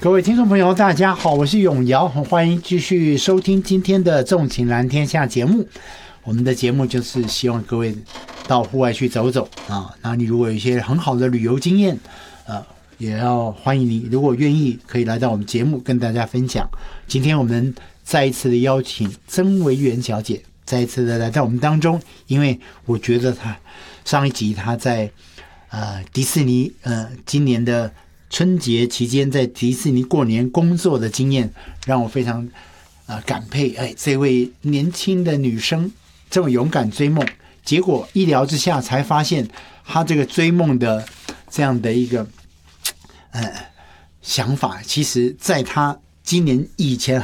各位听众朋友大家好，我是永尧，欢迎继续收听今天的纵情蓝天下节目。我们的节目就是希望各位到户外去走走啊，那你如果有一些很好的旅游经验也要欢迎你，如果愿意可以来到我们节目跟大家分享。今天我们再一次的邀请曾维元小姐再一次的来到我们当中，因为我觉得她上一集她在迪士尼今年的春节期间在迪士尼过年工作的经验让我非常感佩。这位年轻的女生这么勇敢追梦，结果一聊之下才发现她这个追梦的这样的一个想法，其实在她今年以前